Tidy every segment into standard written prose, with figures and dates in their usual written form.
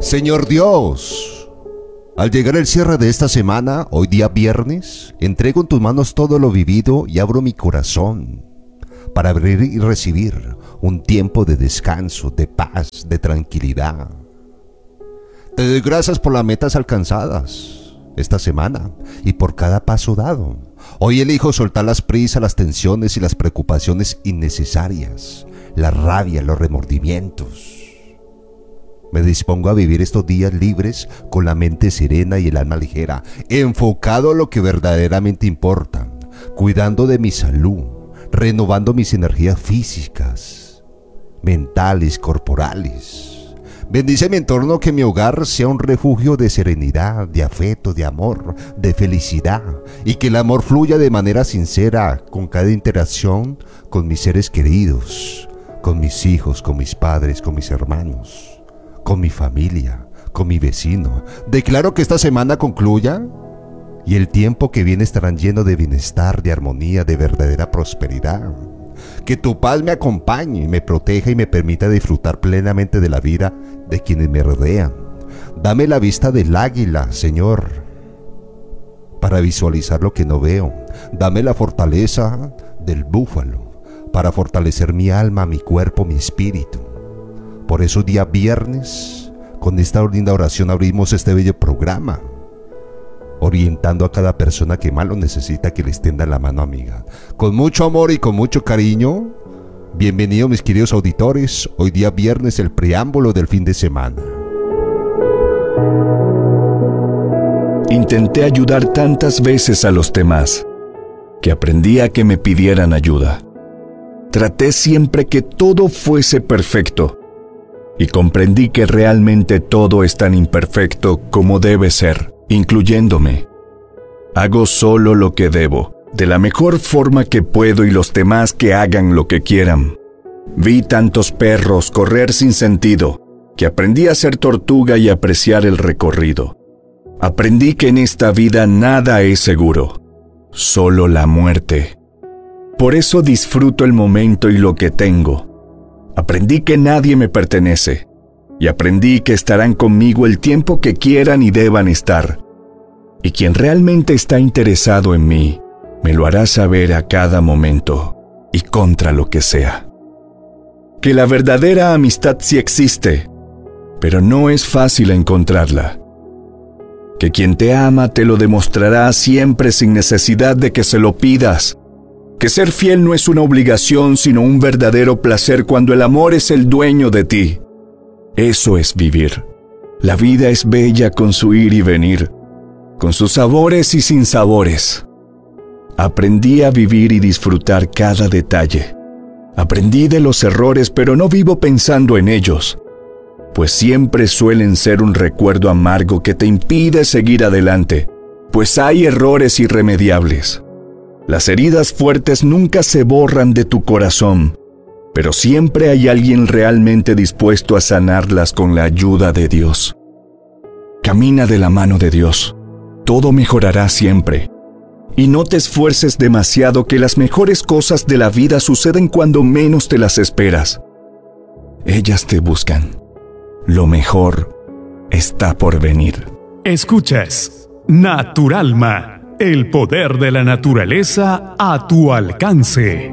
Señor Dios, al llegar el cierre de esta semana, hoy día viernes, entrego en tus manos todo lo vivido y abro mi corazón para abrir y recibir un tiempo de descanso, de paz, de tranquilidad. Te doy gracias por las metas alcanzadas esta semana y por cada paso dado. Hoy elijo soltar las prisas, las tensiones y las preocupaciones innecesarias, la rabia, los remordimientos. Me dispongo a vivir estos días libres con la mente serena y el alma ligera, enfocado a lo que verdaderamente importa, cuidando de mi salud, renovando mis energías físicas, mentales, corporales. Bendice mi entorno, que mi hogar sea un refugio de serenidad, de afecto, de amor, de felicidad, y que el amor fluya de manera sincera con cada interacción con mis seres queridos, con mis hijos, con mis padres, con mis hermanos, con mi familia, con mi vecino. Declaro que esta semana concluya y el tiempo que viene estarán lleno de bienestar, de armonía, de verdadera prosperidad. Que tu paz me acompañe, me proteja y me permita disfrutar plenamente de la vida de quienes me rodean. Dame la vista del águila, Señor, para visualizar lo que no veo. Dame la fortaleza del búfalo para fortalecer mi alma, mi cuerpo, mi espíritu. Por eso día viernes, con esta linda oración abrimos este bello programa, orientando a cada persona que más lo necesita, que le extienda la mano amiga. Con mucho amor y con mucho cariño, bienvenidos mis queridos auditores. Hoy día viernes, el preámbulo del fin de semana. Intenté ayudar tantas veces a los demás que aprendí a que me pidieran ayuda. Traté siempre que todo fuese perfecto y comprendí que realmente todo es tan imperfecto como debe ser, incluyéndome. Hago solo lo que debo, de la mejor forma que puedo, y los demás que hagan lo que quieran. Vi tantos perros correr sin sentido que aprendí a ser tortuga y apreciar el recorrido. Aprendí que en esta vida nada es seguro, solo la muerte. Por eso disfruto el momento y lo que tengo. Aprendí que nadie me pertenece, y aprendí que estarán conmigo el tiempo que quieran y deban estar. Y quien realmente está interesado en mí, me lo hará saber a cada momento, y contra lo que sea. Que la verdadera amistad sí existe, pero no es fácil encontrarla. Que quien te ama te lo demostrará siempre sin necesidad de que se lo pidas. Que ser fiel no es una obligación, sino un verdadero placer cuando el amor es el dueño de ti. Eso es vivir. La vida es bella con su ir y venir, con sus sabores y sinsabores. Aprendí a vivir y disfrutar cada detalle. Aprendí de los errores, pero no vivo pensando en ellos, pues siempre suelen ser un recuerdo amargo que te impide seguir adelante, pues hay errores irremediables. Las heridas fuertes nunca se borran de tu corazón, pero siempre hay alguien realmente dispuesto a sanarlas con la ayuda de Dios. Camina de la mano de Dios. Todo mejorará siempre. Y no te esfuerces demasiado, que las mejores cosas de la vida suceden cuando menos te las esperas. Ellas te buscan. Lo mejor está por venir. Escuchas Naturalma. El poder de la naturaleza a tu alcance.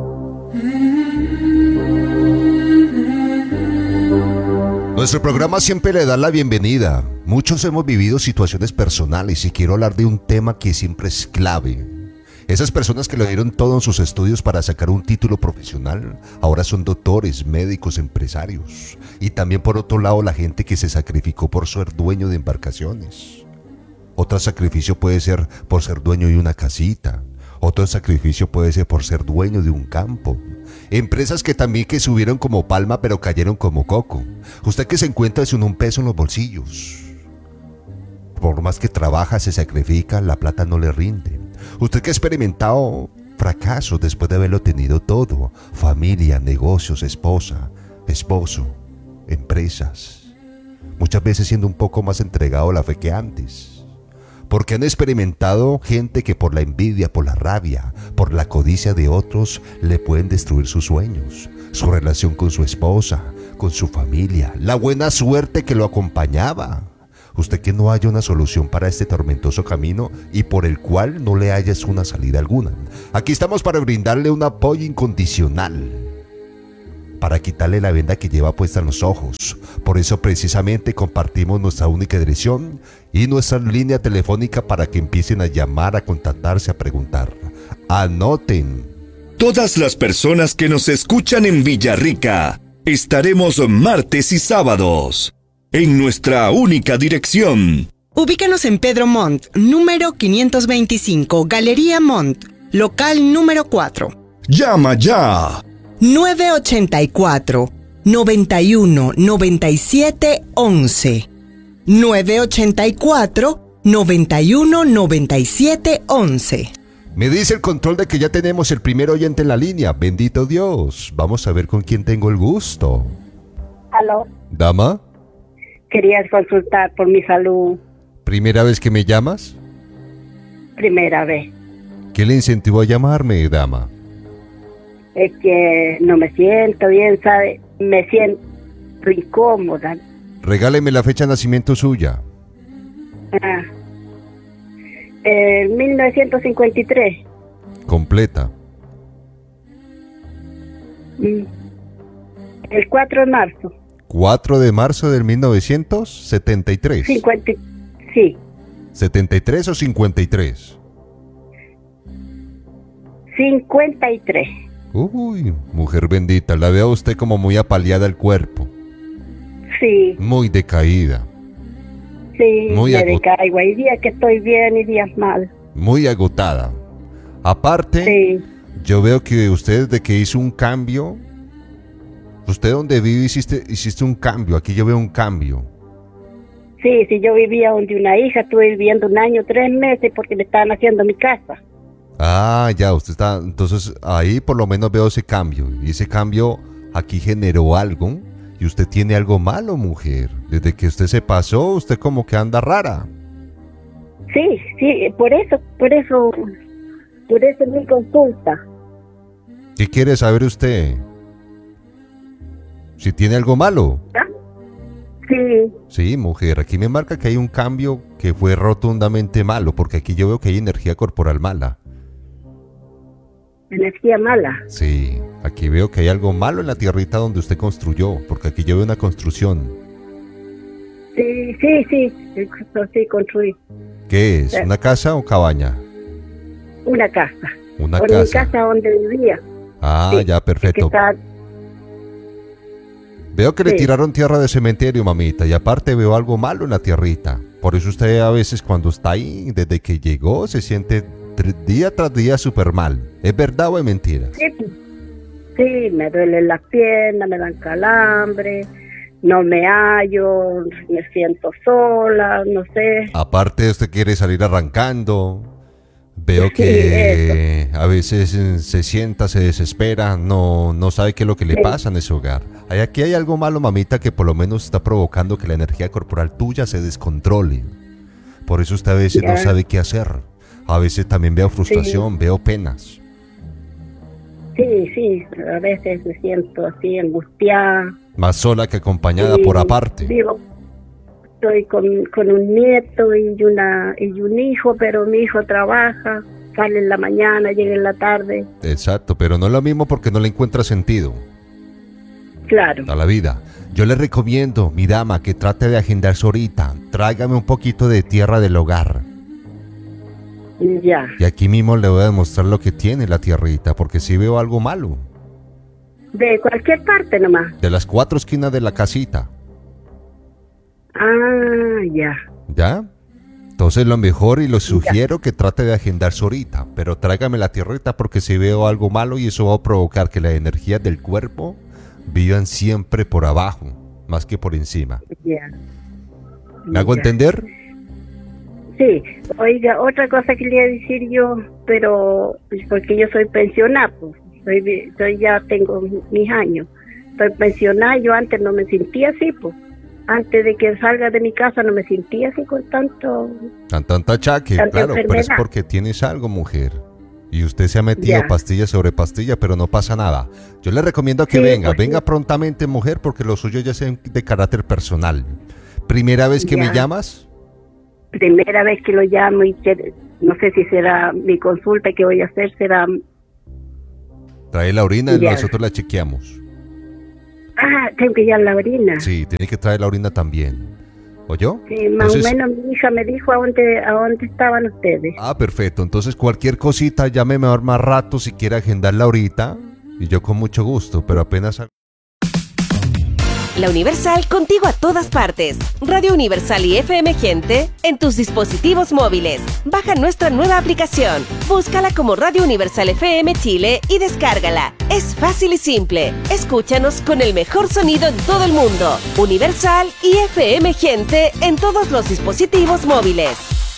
Nuestro programa siempre le da la bienvenida. Muchos hemos vivido situaciones personales y quiero hablar de un tema que siempre es clave. Esas personas que lo dieron todo en sus estudios para sacar un título profesional, ahora son doctores, médicos, empresarios. Y también por otro lado la gente que se sacrificó por ser dueño de embarcaciones. Otro sacrificio puede ser por ser dueño de una casita. Otro sacrificio puede ser por ser dueño de un campo. Empresas que también que subieron como palma pero cayeron como coco. Usted que se encuentra sin un peso en los bolsillos. Por más que trabaja, se sacrifica, la plata no le rinde. Usted que ha experimentado fracasos después de haberlo tenido todo. Familia, negocios, esposa, esposo, empresas. Muchas veces siendo un poco más entregado a la fe que antes. Porque han experimentado gente que por la envidia, por la rabia, por la codicia de otros, le pueden destruir sus sueños, su relación con su esposa, con su familia, la buena suerte que lo acompañaba. Usted que no haya una solución para este tormentoso camino y por el cual no le hayas una salida alguna. Aquí estamos para brindarle un apoyo incondicional, para quitarle la venda que lleva puesta en los ojos. Por eso precisamente compartimos nuestra única dirección y nuestra línea telefónica para que empiecen a llamar, a contactarse, a preguntar. Anoten. Todas las personas que nos escuchan en Villarrica, estaremos martes y sábados en nuestra única dirección. Ubícanos en Pedro Montt, número 525, Galería Montt, local número 4. ¡Llama ya! 984 91 97 11. 984 91 97 11. Me dice el control de que ya tenemos el primer oyente en la línea. Bendito Dios. Vamos a ver con quién tengo el gusto. ¿Aló? ¿Dama? Querías consultar por mi salud. ¿Primera vez que me llamas? Primera vez. ¿Qué le incentivó a llamarme, dama? Es que no me siento bien, ¿sabe? Me siento incómoda. Regáleme la fecha de nacimiento suya. 1953. Completa. El 4 de marzo. 4 de marzo del 1973. 50, sí. ¿73 o 53? 53. Uy, mujer bendita, la veo a usted como muy apaleada el cuerpo. Sí. Muy decaída. Sí, muy me decaigo. Hay días que estoy bien y días mal. Muy agotada. Aparte, sí. Yo veo que usted desde que hizo un cambio, usted donde vive hiciste un cambio, aquí yo veo un cambio. Sí, yo vivía donde una hija, estuve viviendo 1 año, 3 meses porque me estaban haciendo mi casa. Ah, ya, usted está, entonces ahí por lo menos veo ese cambio, y ese cambio aquí generó algo, y usted tiene algo malo, mujer. Desde que usted se pasó, usted como que anda rara. Sí, por eso es mi consulta. ¿Qué quiere saber usted? ¿Si tiene algo malo? ¿Ah? Sí. Sí, mujer, aquí me marca que hay un cambio que fue rotundamente malo, porque aquí yo veo que hay energía corporal mala. ¿Energía mala? Sí, aquí veo que hay algo malo en la tierrita donde usted construyó, porque aquí yo veo una construcción. Sí, construí. ¿Qué es? ¿Una casa o cabaña? Una casa. Una por casa. Mi casa donde vivía. Ah, sí, ya, perfecto. Veo que le tiraron tierra de cementerio, mamita, y aparte veo algo malo en la tierrita. Por eso usted a veces cuando está ahí, desde que llegó, se siente día tras día súper mal. ¿Es verdad o es mentira? Sí, me duelen las piernas, me dan calambre, no me hallo, me siento sola, no sé. Aparte usted quiere salir arrancando. Veo que a veces se sienta, se desespera, no sabe qué es lo que le pasa en ese hogar. Aquí hay algo malo, mamita, que por lo menos está provocando que la energía corporal tuya se descontrole. Por eso usted a veces no sabe qué hacer. A veces también veo frustración, veo penas. Sí, a veces me siento así angustiada. Más sola que acompañada por aparte. Estoy con un nieto y un hijo, pero mi hijo trabaja, sale en la mañana, llega en la tarde. Exacto, pero no es lo mismo porque no le encuentra sentido. Claro. A la vida. Yo le recomiendo, mi dama, que trate de agendarse ahorita. Tráigame un poquito de tierra del hogar. Ya. Y aquí mismo le voy a demostrar lo que tiene la tierrita, porque sí veo algo malo. De cualquier parte nomás. De las 4 esquinas de la casita. Ah, ya. ¿Ya? Entonces lo mejor y lo sugiero que trate de agendarse ahorita, pero tráigame la tierrita porque si veo algo malo y eso va a provocar que las energías del cuerpo vivan siempre por abajo, más que por encima. Ya. ¿Me hago entender? Sí. Oiga, otra cosa que quería decir yo, pero porque yo soy pensionada, pues, ya tengo mis años. Estoy pensionada, yo antes no me sentía así, pues. Antes de que salga de mi casa no me sentía así con tanto achaque, tanta claro, enfermedad. pero es porque tienes algo, mujer. Y usted se ha metido Ya. pastilla sobre pastilla, pero no pasa nada. Yo le recomiendo que Sí, venga pues, sí. prontamente, mujer, porque lo suyo ya es de carácter personal. ¿Primera vez que Ya. me llamas? Primera vez que lo llamo y que no sé si será mi consulta que voy a hacer, será... Trae la orina y Ya. nosotros la chequeamos. Ah, tengo que ir a la orina. Sí, tiene que traer la orina también. ¿Oyó? Sí, más Entonces- o menos mi hija me dijo a dónde estaban ustedes. Ah, perfecto. Entonces cualquier cosita, llámeme ahora más rato si quiere agendarla ahorita. Y yo con mucho gusto, pero apenas... La Universal contigo a todas partes. Radio Universal y FM Gente en tus dispositivos móviles. Baja nuestra nueva aplicación. Búscala como Radio Universal FM Chile y descárgala. Es fácil y simple. Escúchanos con el mejor sonido en todo el mundo. Universal y FM Gente en todos los dispositivos móviles.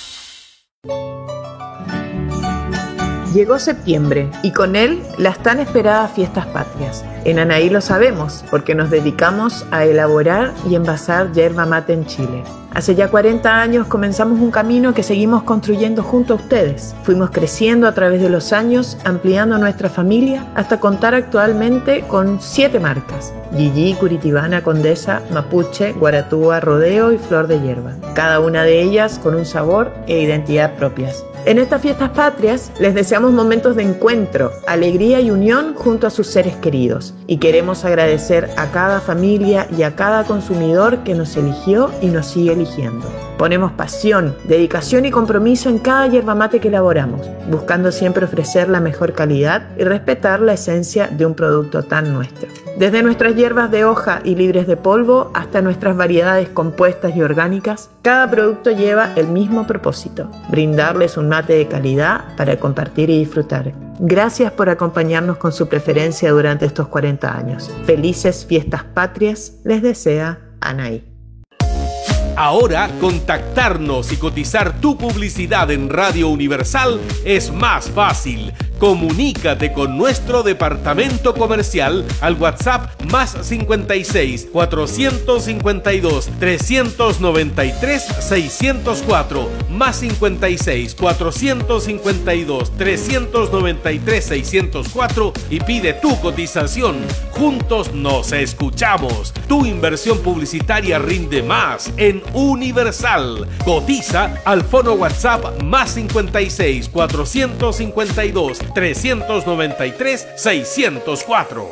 Llegó septiembre y con él las tan esperadas fiestas patrias. En Anaí lo sabemos porque nos dedicamos a elaborar y envasar yerba mate en Chile. Hace ya 40 años comenzamos un camino que seguimos construyendo junto a ustedes. Fuimos creciendo a través de los años, ampliando nuestra familia hasta contar actualmente con 7 marcas: Gigi, Curitibana, Condesa, Mapuche, Guaratúa, Rodeo y Flor de Hierba. Cada una de ellas con un sabor e identidad propias. En estas fiestas patrias les deseamos momentos de encuentro, alegría y unión junto a sus seres queridos. Y queremos agradecer a cada familia y a cada consumidor que nos eligió y nos sigue eligiendo. Ponemos pasión, dedicación y compromiso en cada yerba mate que elaboramos, buscando siempre ofrecer la mejor calidad y respetar la esencia de un producto tan nuestro. Desde nuestras hierbas de hoja y libres de polvo hasta nuestras variedades compuestas y orgánicas, cada producto lleva el mismo propósito: brindarles un mate de calidad para compartir y disfrutar. Gracias por acompañarnos con su preferencia durante estos 40 años. Felices fiestas patrias les desea Anaí. Ahora, contactarnos y cotizar tu publicidad en Radio Universal es más fácil. Comunícate con nuestro departamento comercial al WhatsApp más 56 452 393 604 más 56 452 393 604 y pide tu cotización. Juntos nos escuchamos. Tu inversión publicitaria rinde más en Universal. Cotiza al fono WhatsApp más 56 452 393 604.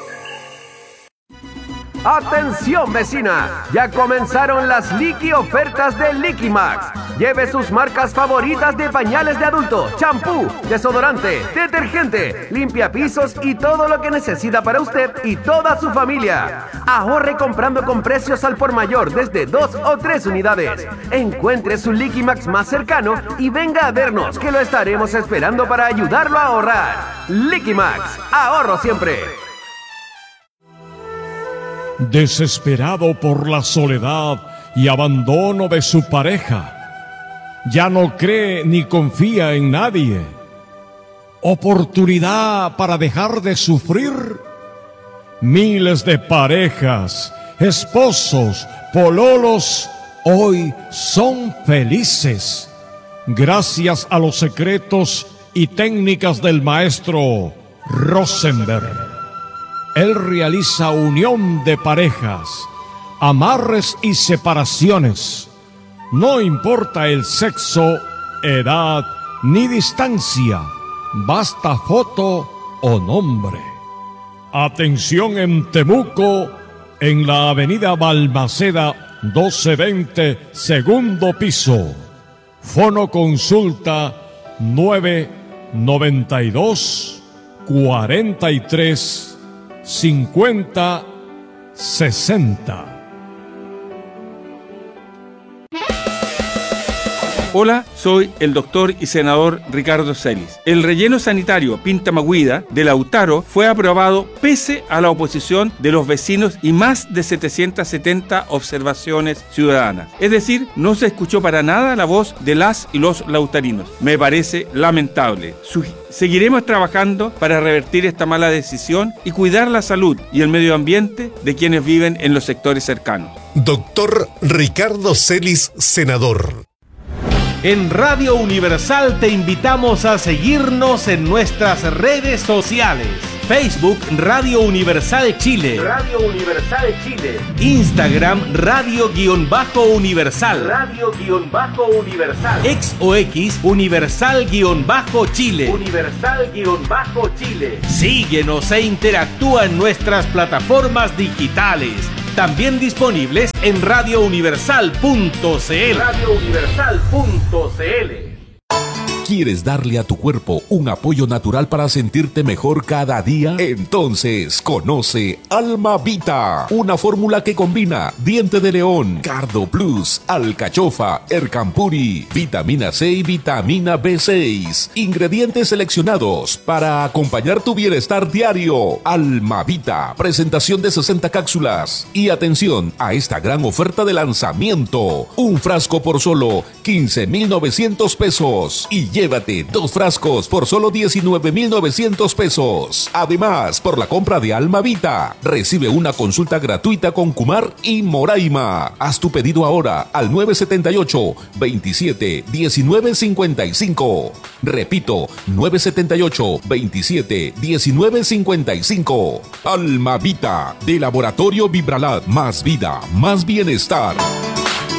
¡Atención, vecina! Ya comenzaron las Liqui ofertas de Liquimax. Lleve sus marcas favoritas de pañales de adulto, champú, desodorante, detergente, limpiapisos y todo lo que necesita para usted y toda su familia. Ahorre comprando con precios al por mayor desde 2 o 3 unidades. Encuentre su Liquimax más cercano y venga a vernos, que lo estaremos esperando para ayudarlo a ahorrar. Liquimax, ahorro siempre. Desesperado por la soledad y abandono de su pareja, ya no cree ni confía en nadie. Oportunidad para dejar de sufrir. Miles de parejas, esposos, pololos, hoy son felices gracias a los secretos y técnicas del maestro Rosenberg. Él realiza unión de parejas, amarres y separaciones. No importa el sexo, edad ni distancia, basta foto o nombre. Atención en Temuco, en la avenida Balmaceda 1220, segundo piso. Fono consulta 992 43 50 60. Hola, soy el doctor y senador Ricardo Celis. El relleno sanitario Pinta Maguida de Lautaro fue aprobado pese a la oposición de los vecinos y más de 770 observaciones ciudadanas. Es decir, no se escuchó para nada la voz de las y los lautarinos. Me parece lamentable. Seguiremos trabajando para revertir esta mala decisión y cuidar la salud y el medio ambiente de quienes viven en los sectores cercanos. Doctor Ricardo Celis, senador. En Radio Universal te invitamos a seguirnos en nuestras redes sociales. Facebook Radio Universal Chile. Radio Universal Chile. Instagram Radio-Universal. Radio-Universal. X o X Universal-Chile. Universal-Chile. Síguenos e interactúa en nuestras plataformas digitales. También disponibles en radiouniversal.cl. radiouniversal.cl. ¿Quieres darle a tu cuerpo un apoyo natural para sentirte mejor cada día? Entonces, conoce Almavita, una fórmula que combina diente de león, Cardo Plus, alcachofa, Ercampuri, vitamina C y vitamina B6. Ingredientes seleccionados para acompañar tu bienestar diario. Almavita, presentación de 60 cápsulas. Y atención a esta gran oferta de lanzamiento. Un frasco por solo 15,900 pesos. Y llévate 2 frascos por solo 19,900 pesos. Además, por la compra de Almavita, recibe una consulta gratuita con Kumar y Moraima. Haz tu pedido ahora al 978-27-1955. Repito, 978-27-1955. Almavita, de Laboratorio Vibralab. Más vida, más bienestar.